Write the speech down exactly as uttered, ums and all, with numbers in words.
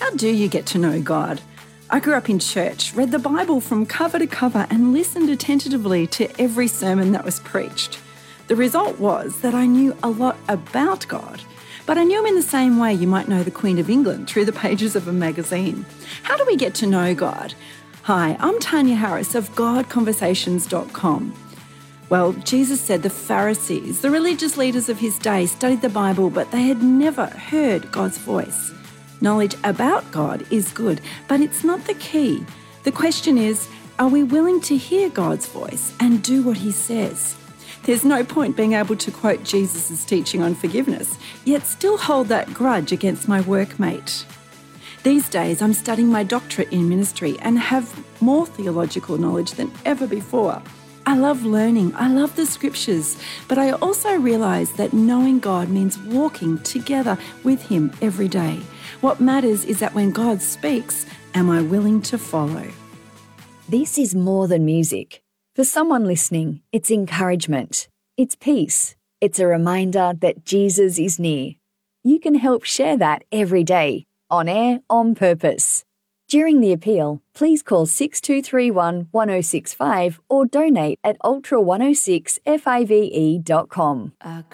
How do you get to know God? I grew up in church, read the Bible from cover to cover and listened attentively to every sermon that was preached. The result was that I knew a lot about God, but I knew him in the same way you might know the Queen of England through the pages of a magazine. How do we get to know God? Hi, I'm Tanya Harris of God Conversations dot com. Well, Jesus said the Pharisees, the religious leaders of his day, studied the Bible, but they had never heard God's voice. Knowledge about God is good, but it's not the key. The question is, are we willing to hear God's voice and do what he says? There's no point being able to quote Jesus' teaching on forgiveness, yet still hold that grudge against my workmate. These days, I'm studying my doctorate in ministry and have more theological knowledge than ever before. I love learning, I love the scriptures, but I also realise that knowing God means walking together with him every day. What matters is that when God speaks, am I willing to follow? This is more than music. For someone listening, it's encouragement, it's peace, it's a reminder that Jesus is near. You can help share that every day, on air, on purpose. During the appeal, please call six two three one, one oh six five or donate at ultra one oh six five dot com.